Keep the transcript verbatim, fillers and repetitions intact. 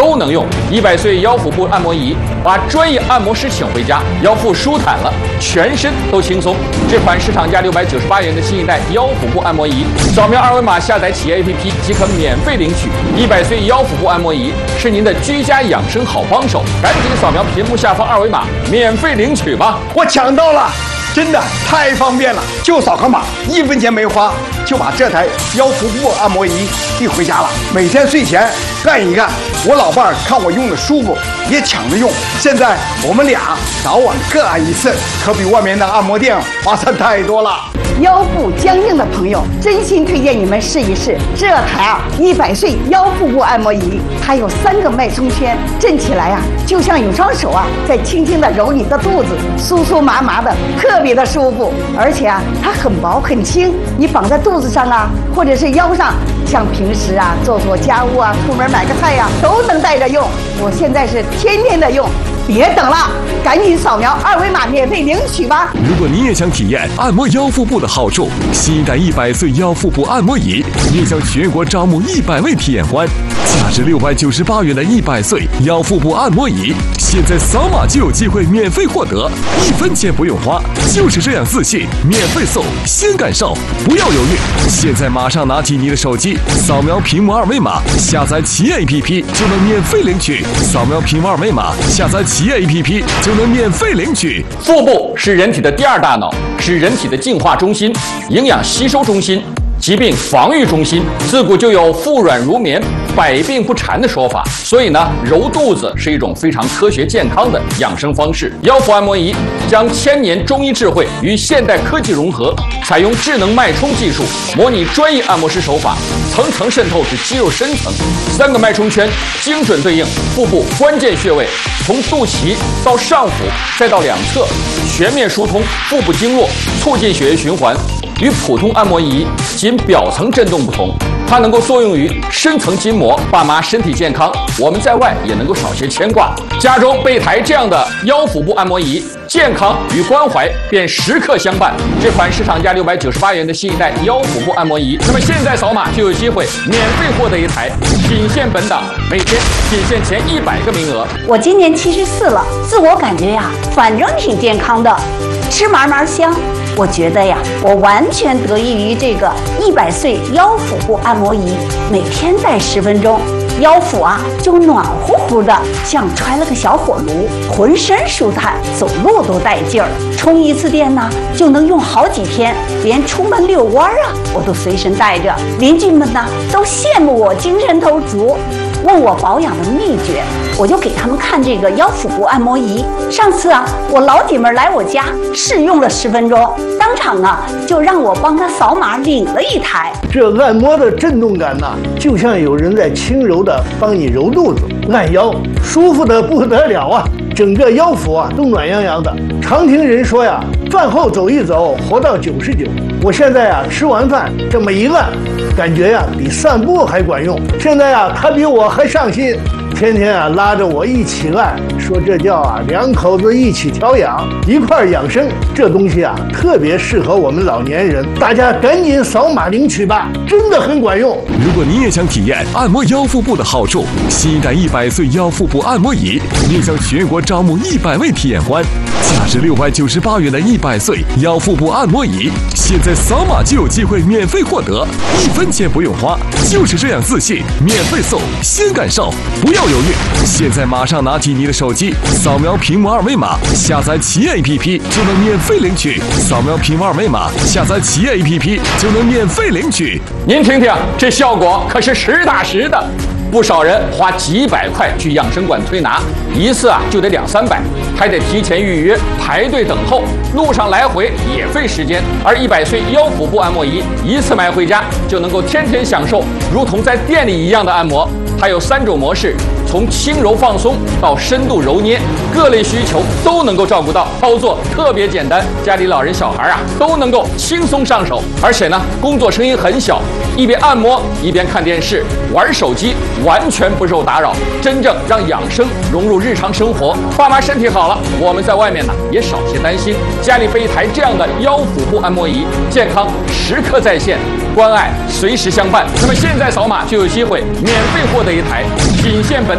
都能用。一百岁腰腹部按摩仪，把专业按摩师请回家，腰腹舒坦了，全身都轻松。这款市场价六百九十八元的新一代腰腹部按摩仪，扫描二维码下载企业 A P P 即可免费领取。一百岁腰腹部按摩仪是您的居家养生好帮手，赶紧扫描屏幕下方二维码免费领取吧！ 我抢到了！真的太方便了，就扫个码，一分钱没花，就把这台腰腹部按摩仪递回家了。每天睡前干一干，我老伴儿看我用的舒服，也抢着用。现在我们俩早晚各按一次，可比外面的按摩店划算太多了。 腰部僵硬的朋友，真心推荐你们试一试这台啊一百岁腰腹部按摩仪。它有三个脉冲圈，震起来啊，就像有双手啊在轻轻地揉你的肚子，酥酥麻麻的，特别的舒服。而且啊，它很薄很轻，你绑在肚子上啊，或者是腰上，像平时啊做做家务啊，出门买个菜呀、啊，都能带着用。我现在是天天的用。别等了，赶紧扫描二维码免费领取吧！ 如果你也想体验按摩腰腹部的好处，新一代一百岁腰腹部按摩仪面向全国招募一百位体验官，价值六百九十八元的一百岁腰腹部按摩仪，现在扫码就有机会免费获得，一分钱不用花，就是这样自信，免费送，先感受，不要犹豫，现在马上拿起你的手机，扫描屏幕二维码，下载企业 A P P 就能免费领取，扫描屏幕二维码，下载企业 A P P 就能免费领取。 腹部是人体的第二大脑，是人体的净化中心、营养吸收中心、疾病防御中心。自古就有腹软如绵，百病不缠的说法，所以呢，揉肚子是一种非常科学健康的养生方式。腰腹按摩仪将千年中医智慧与现代科技融合，采用智能脉冲技术，模拟专业按摩师手法，层层渗透至肌肉深层。三个脉冲圈精准对应腹部关键穴位，从肚脐到上腹再到两侧，全面疏通腹部经络，促进血液循环。与普通按摩仪仅表层震动不同，它能够作用于深层筋膜。爸妈身体健康，我们在外也能够少些牵挂。家中备台这样的腰腹部按摩仪，健康与关怀便时刻相伴。这款市场价六百九十八元的新一代腰腹部按摩仪，那么现在扫码就有机会免费获得一台，仅限本档，每天仅限前一百个名额。 我今年七十四了，自我感觉呀，反正挺健康的，吃嘛嘛香。我觉得呀，我完全得益于这个一百岁腰腹部按摩仪，每天戴十分钟，腰腹啊就暖乎乎的，像揣了个小火炉，浑身舒坦，走路都带劲儿。充一次电呢，就能用好几天，连出门遛弯啊，我都随身带着。邻居们呢都羡慕我精神头足，问我保养的秘诀，我就给他们看这个腰腹部按摩仪。上次啊，我老姐们来我家试用了十分钟，当场啊就让我帮她扫码领了一台。 这按摩的震动感呐、啊，就像有人在轻柔的帮你揉肚子、按腰，舒服的不得了啊！整个腰腹啊都暖洋洋的。常听人说呀，饭后走一走，活到九十九。我现在呀吃完饭这么一按，感觉呀比散步还管用。现在呀他比我还上心，天天啊拉着我一起按，说这叫啊两口子一起调养，一块养生。这东西啊特别适合我们老年人，大家赶紧扫码领取吧，真的很管用。 如果你也想体验按摩腰腹部的好处，新一代一百岁腰腹部按摩仪面向全国招募一百位体验官，价值六百九十八元的一百岁腰腹部按摩仪，现在扫码就有机会免费获得，一分钱不用花，就是这样自信，免费送，先感受，不要犹豫，现在马上拿起你的手机，扫描屏幕二维码，下载企业 A P P 就能免费领取。扫描屏幕二维码，下载企业 A P P 就能免费领取。 您听听，这效果可是实打实的。不少人花几百块去养生馆推拿，一次啊就得两三百，还得提前预约排队等候，路上来回也费时间。而一百岁腰腹部按摩仪一次买回家就能够天天享受，如同在店里一样的按摩。它有三种模式，从轻柔放松到深度揉捏，各类需求都能够照顾到，操作特别简单，家里老人小孩啊都能够轻松上手。而且呢，工作声音很小，一边按摩一边看电视、玩手机，完全不受打扰，真正让养生融入日常生活。爸妈身体好了，我们在外面呢也少些担心。家里备一台这样的腰腹部按摩仪，健康时刻在线，关爱随时相伴。那么现在扫码就有机会免费获得一台，仅限本